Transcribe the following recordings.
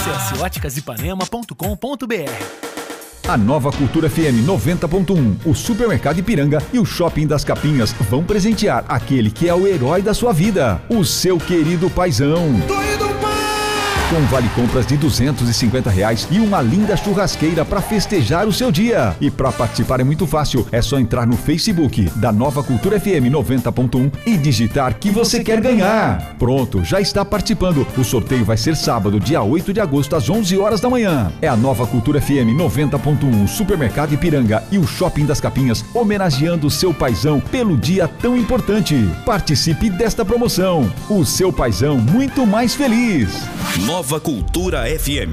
Acesse óticasipanema.com.br. A Nova Cultura FM 90.1, o Supermercado Ipiranga e o Shopping das Capinhas vão presentear aquele que é o herói da sua vida, o seu querido paizão. Com vale compras de R$250 e uma linda churrasqueira para festejar o seu dia. E para participar é muito fácil, é só entrar no Facebook da Nova Cultura FM 90.1 e digitar que você quer ganhar. Pronto, já está participando. O sorteio vai ser sábado, dia 8 de agosto, às 11 horas da manhã. É a Nova Cultura FM 90.1, Supermercado Ipiranga e o Shopping das Capinhas, homenageando o seu paizão pelo dia tão importante. Participe desta promoção. O seu paizão muito mais feliz. Nova Cultura FM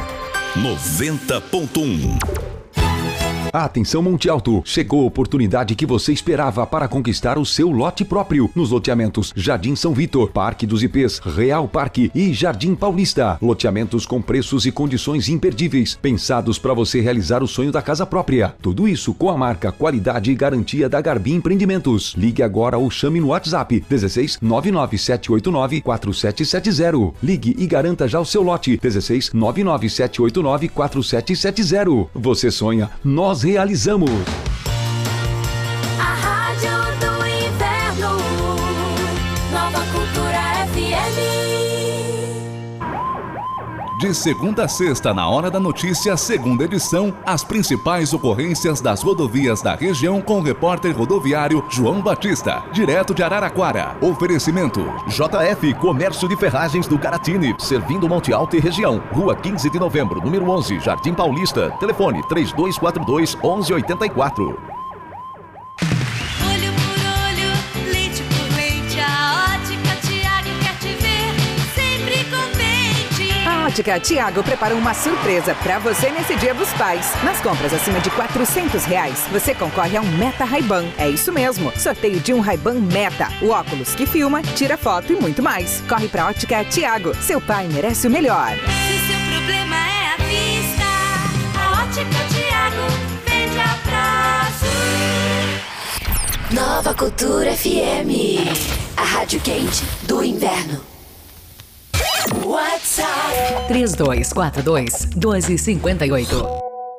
90.1. Atenção Monte Alto, chegou a oportunidade que você esperava para conquistar o seu lote próprio nos loteamentos Jardim São Vitor, Parque dos IPs, Real Parque e Jardim Paulista. Loteamentos com preços e condições imperdíveis, pensados para você realizar o sonho da casa própria. Tudo isso com a marca, qualidade e garantia da Garbi Empreendimentos. Ligue agora ou chame no WhatsApp 16 99789 4770. Ligue e garanta já o seu lote 16 99789 4770. Você sonha, nós realizamos. A Rádio do Inverno, Nova Cultura FM. De segunda a sexta, na Hora da Notícia, segunda edição, as principais ocorrências das rodovias da região com o repórter rodoviário João Batista, direto de Araraquara. Oferecimento: JF Comércio de Ferragens do Caratini, servindo Monte Alto e região. Rua 15 de Novembro, número 11, Jardim Paulista. Telefone 3242-1184. Ótica Tiago preparou uma surpresa para você nesse Dia dos Pais. Nas compras acima de R$400, você concorre a um Meta Ray-Ban. É isso mesmo, sorteio de um Ray-Ban Meta, o óculos que filma, tira foto e muito mais. Corre pra Ótica Tiago, seu pai merece o melhor. Se seu problema é a vista, a Ótica Tiago vende a prazo. Nova Cultura FM, a rádio quente do inverno. WhatsApp 3242-1258.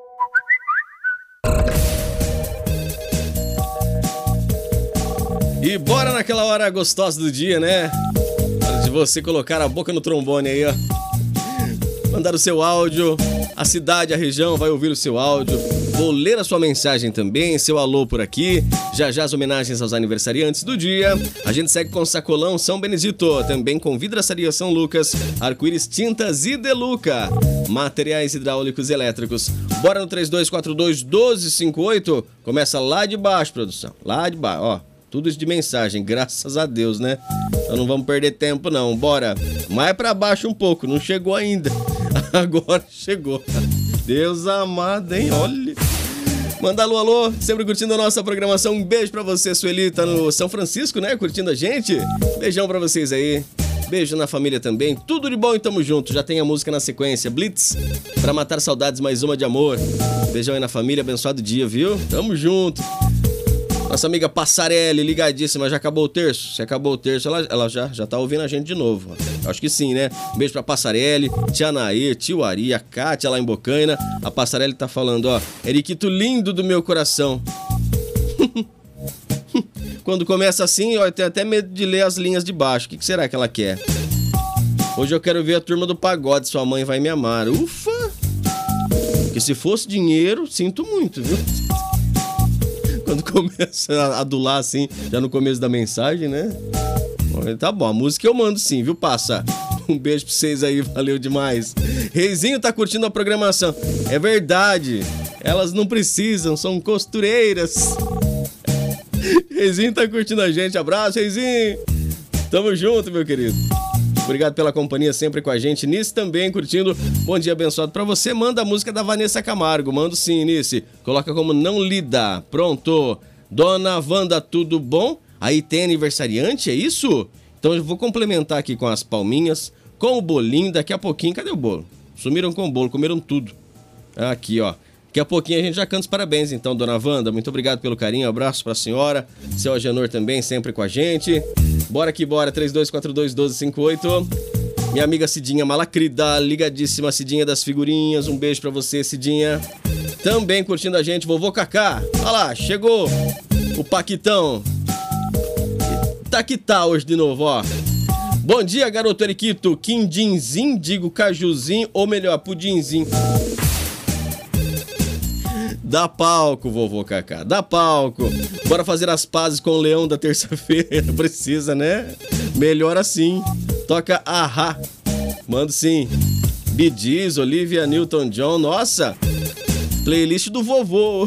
E bora naquela hora gostosa do dia, né? Hora de você colocar a boca no trombone aí, ó. Mandar o seu áudio, a cidade, a região vai ouvir o seu áudio. Vou ler a sua mensagem também, seu alô por aqui. Já já as homenagens aos aniversariantes do dia. A gente segue com Sacolão São Benedito, também com Vidraçaria São Lucas, Arco-Íris Tintas e Deluca, materiais hidráulicos e elétricos. Bora no 3242-1258. Começa lá de baixo, produção. Lá de baixo, ó. Tudo isso de mensagem, graças a Deus, né? Então não vamos perder tempo, não. Bora. Mais pra baixo um pouco, não chegou ainda. Agora chegou. Deus amado, hein? Olha. Manda alô, alô. Sempre curtindo a nossa programação. Um beijo pra você, Sueli. Tá no São Francisco, né? Curtindo a gente. Beijão pra vocês aí. Beijo na família também. Tudo de bom e tamo junto. Já tem a música na sequência. Blitz. Pra matar saudades, mais uma de amor. Beijão aí na família. Abençoado dia, viu? Tamo junto. Nossa amiga Passarelli, ligadíssima, já acabou o terço? Se acabou o terço, ela já tá ouvindo a gente de novo. Acho que sim, né? Um beijo pra Passarelli, tia Nair, tio Ari, a Kátia lá em Bocaina. A Passarelli tá falando, ó, Eriquito lindo do meu coração. Quando começa assim, ó, eu tenho até medo de ler as linhas de baixo. O que será que ela quer? Hoje eu quero ver a turma do pagode, sua mãe vai me amar. Ufa! Porque se fosse dinheiro, sinto muito, viu? Quando começa a adular assim, já no começo da mensagem, né? Tá bom, a música eu mando sim, viu, Passa? Um beijo pra vocês aí, valeu demais. Reizinho tá curtindo a programação. É verdade, elas não precisam, são costureiras. Reizinho tá curtindo a gente, abraço, Reizinho. Tamo junto, meu querido. Obrigado pela companhia sempre com a gente. Nice também curtindo. Bom dia abençoado pra você. Manda a música da Vanessa Camargo. Mando sim, Nice. Coloca como Não Lida. Pronto. Dona Wanda, tudo bom? Aí tem aniversariante, é isso? Então eu vou complementar aqui com as palminhas, com o bolinho. Daqui a pouquinho, cadê o bolo? Sumiram com o bolo, comeram tudo. Aqui, ó. Daqui a pouquinho a gente já canta os parabéns, então, Dona Wanda. Muito obrigado pelo carinho, abraço pra senhora. Seu Agenor também, sempre com a gente. Bora que bora, 3242-1258. Minha amiga Cidinha Malacrida, ligadíssima, Cidinha das figurinhas. Um beijo pra você, Cidinha. Também curtindo a gente, vovô Cacá. Olha lá, chegou o Paquitão. Tá que tá hoje de novo, ó. Bom dia, garoto Eriquito. Quindinzinho, digo cajuzinho, ou melhor, pudinzinho. Dá palco, vovô Cacá, dá palco. Bora fazer as pazes com o leão da terça-feira. Precisa, né? Melhor assim. Toca Ahá. Mando sim. Bee Gees, Olivia Newton-John. Nossa, playlist do vovô.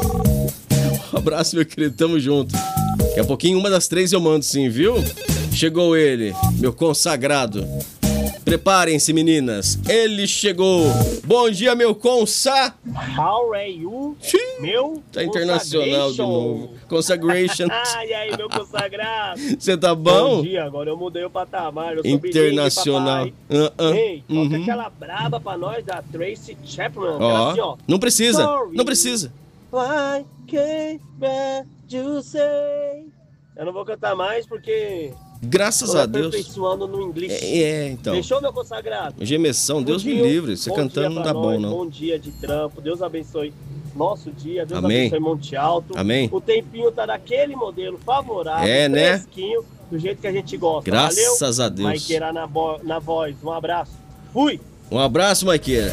Um abraço, meu querido, tamo junto. Daqui a pouquinho, uma das 3 eu mando sim, viu? Chegou ele, meu consagrado. Preparem-se, meninas. Ele chegou. Bom dia, meu consa. How are you? Meu Tá internacional de novo. Consagration. E aí, meu consagrado? Você tá bom? Bom dia, agora eu mudei o patamar. Eu sou Internacional. bilingue, Ei, toca aquela braba pra nós da Tracy Chapman. Ó, Assim, ó. não precisa, Sorry. não precisa. Why can't you say? Eu não vou cantar mais porque Graças tô a Deus. aperfeiçoando no inglês. Então. Fechou, meu consagrado? Gemessão, Deus me Budinho, livre. Você bom cantando dia não pra dá bom, nós, não. Bom dia de trampo. Deus abençoe nosso dia. Deus Amém. abençoe Monte Alto. Amém. O tempinho tá daquele modelo favorável. É, né? Fresquinho, do jeito que a gente gosta. Graças Valeu? a Deus. Maiqueira na voz. Um abraço. Fui! Um abraço, Maiqueira.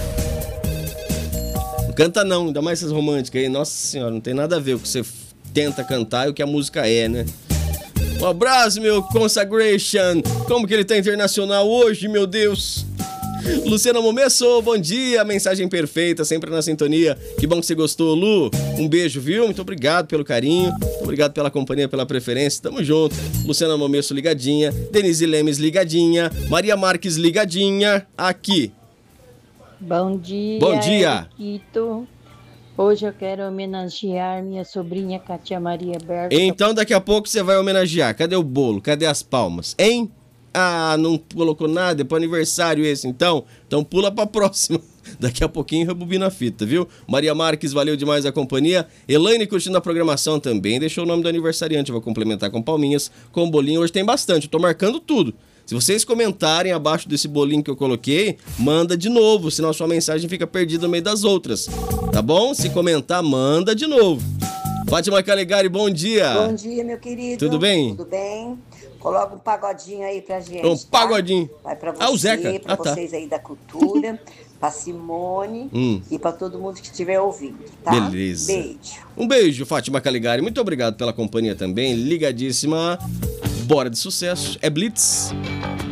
Não canta não, ainda mais essas românticas aí. Nossa senhora, não tem nada a ver com o que você tenta cantar e o que a música é, né? Um abraço, meu Consagration. Como que ele tá internacional hoje, meu Deus? Luciana Momesso, bom dia. Mensagem perfeita, sempre na sintonia. Que bom que você gostou, Lu. Um beijo, viu? Muito obrigado pelo carinho. Muito obrigado pela companhia, pela preferência. Tamo junto. Luciana Momesso ligadinha. Denise Lemes ligadinha. Maria Marques ligadinha. Aqui. Bom dia. Bom dia. Eriquito. Hoje eu quero homenagear minha sobrinha Cátia Maria Berta. Então daqui a pouco você vai homenagear. Cadê o bolo? Cadê as palmas? Hein? Ah, não colocou nada? É pro aniversário esse, então? Então pula pra próxima. Daqui a pouquinho rebobina a fita, viu? Maria Marques, valeu demais a companhia. Elaine curtindo a programação também. Deixou o nome do aniversariante. Vou complementar com palminhas, com bolinho. Hoje tem bastante. Eu tô marcando tudo. Se vocês comentarem abaixo desse bolinho que eu coloquei, manda de novo, senão a sua mensagem fica perdida no meio das outras. Tá bom? Se comentar, manda de novo. Fátima Calegari, bom dia. Bom dia, meu querido. Tudo bem? Tudo bem. Coloca um pagodinho aí pra gente. Um pagodinho. Tá? Vai pra você, o Zeca. pra vocês aí da cultura, pra Simone e pra todo mundo que estiver ouvindo, tá? Beleza. Beijo. Um beijo, Fátima Calegari. Muito obrigado pela companhia também. Ligadíssima. Bora de sucesso. É Blitz.